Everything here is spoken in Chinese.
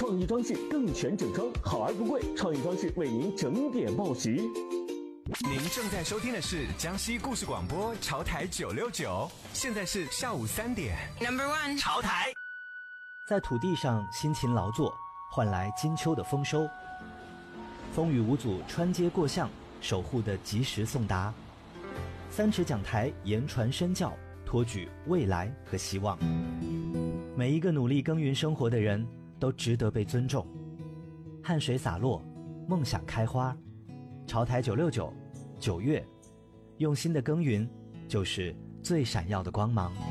创意装饰更全整装，好而不贵。创意装饰为您整点报时。 您正在收听的是江西故事广播潮台969，现在是下午3点。 Number one， 潮台。 在土地上辛勤劳作，换来金秋的丰收。风雨无阻穿街过巷，守护的及时送达。3尺讲台言传身教，托举未来和希望。每一个努力耕耘生活的人都值得被尊重。汗水洒落，梦想开花。潮台969，9月，用心的耕耘就是最闪耀的光芒。